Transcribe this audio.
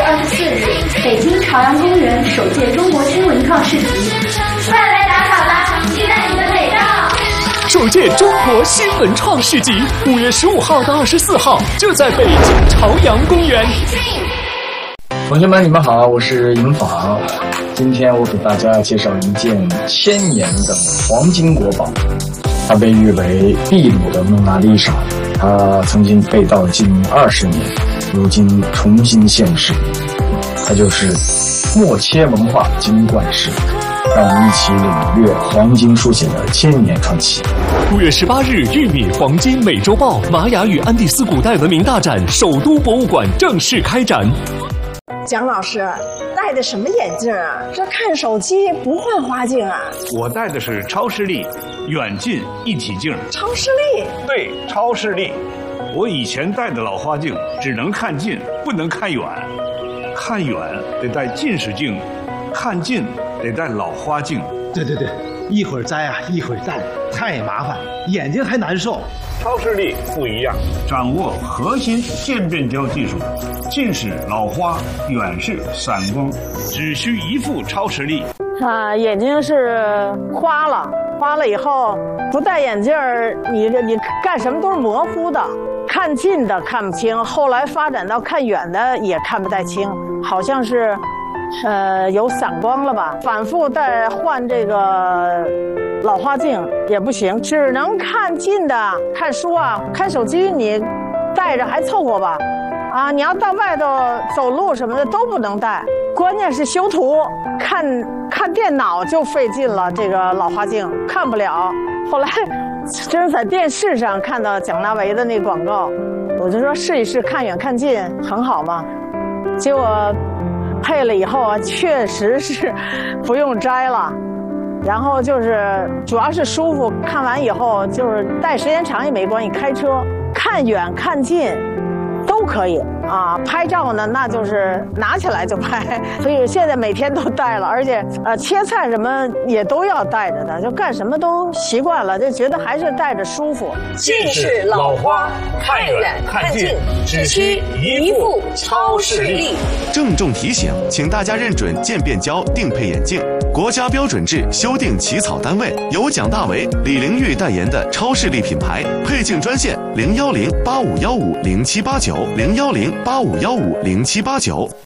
24日，北京朝阳公园首届中国新文创市集，快来打卡吧！期待你的美照。 首届中国新文创市集，5月15号到24号，就在北京朝阳公园。 同学们，你们好，我是尹昉。今天我给大家介绍一件1000年的黄金国宝，它被誉为秘鲁的蒙娜丽莎。它曾经被盗近20年，如今重新现世。它就是默切文化金冠石。让我们一起领略黄金书写的1000年传奇。 5月18日，玉米黄金美洲豹玛雅与安第斯古代文明大展首都博物馆正式开展。 蒋老师戴的什么眼镜啊？这看手机不换花镜啊？ 我戴的是超视力远近一体镜。 超视力？ 对，超视力。我以前戴的老花镜只能看近，不能看远。看远得戴近视镜，看近得戴老花镜。 对，一会儿摘啊，一会儿戴，太麻烦，眼睛还难受。 超视力不一样，掌握核心渐变焦技术，近视、老花、远视、散光，只需一副超视力。 眼睛是花了以后不戴眼镜儿，你干什么都是模糊的，看近的看不清，后来发展到看远的也看不太清，好像是有散光了吧？反复再换这个老花镜也不行，只能看近的。看书啊，看手机你带着还凑合吧，啊，你要到外头走路什么的都不能带。关键是修图，看电脑就费劲了，这个老花镜看不了。后来真是在电视上看到蒋大为的那广告，我就说试一试，看远看近很好嘛。结果配了以后啊，确实是不用摘了，然后就是主要是舒服，看完以后就是戴时间长也没关系，开车看远看近都可以啊。拍照呢，那就是拿起来就拍，所以现在每天都戴了，而且切菜什么也都要戴着的，就干什么都习惯了，就觉得还是戴着舒服。 近视、老花，看远看近，只需一副超视力。 郑重提醒，请大家认准渐变焦定配眼镜，国家标准制修订起草单位，由蒋大为、李玲玉代言的超视力品牌，配镜专线01085150789，01085150789。